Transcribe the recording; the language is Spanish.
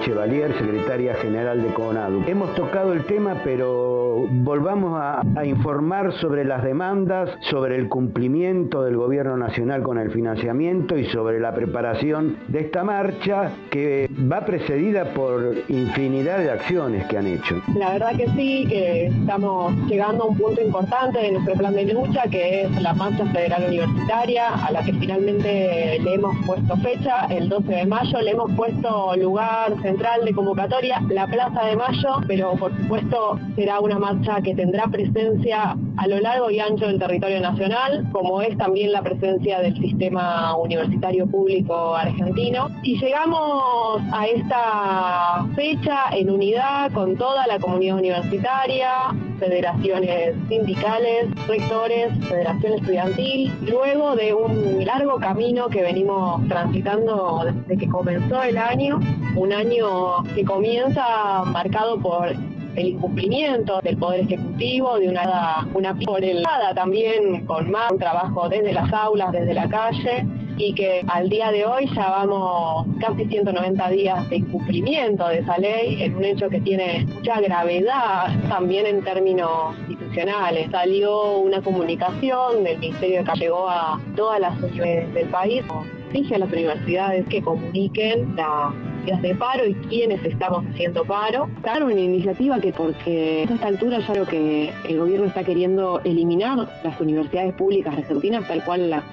Chevalier, secretaria general de CONADU. Hemos tocado el tema, pero volvamos a informar sobre las demandas, sobre el cumplimiento del gobierno nacional con el financiamiento y sobre la preparación de esta marcha que va precedida por infinidad de acciones que han hecho. La verdad que sí, que estamos llegando a un punto importante de nuestro plan de lucha, que es la marcha federal universitaria, a la que finalmente le hemos puesto fecha, el 12 de mayo, le hemos puesto lugar central de convocatoria, la Plaza de Mayo, pero por supuesto será una marcha que tendrá presencia a lo largo y ancho del territorio nacional, como es también la presencia del sistema universitario público argentino. Y llegamos a esta fecha en unidad con toda la comunidad universitaria, federaciones sindicales, rectores, federación estudiantil, luego de un largo camino que venimos transitando desde que comenzó el año, un año que comienza marcado por el incumplimiento del Poder Ejecutivo, de una porelada también con más un trabajo desde las aulas, desde la calle, y que al día de hoy ya vamos casi 190 días de incumplimiento de esa ley, en un hecho que tiene mucha gravedad también en términos institucionales. Salió una comunicación del Ministerio que llegó a todas las universidades del país, exige a las universidades que comuniquen las días de paro y quiénes estamos haciendo paro. Claro, una iniciativa que porque a esta altura ya lo que el gobierno está queriendo eliminar las universidades públicas argentinas tal cual las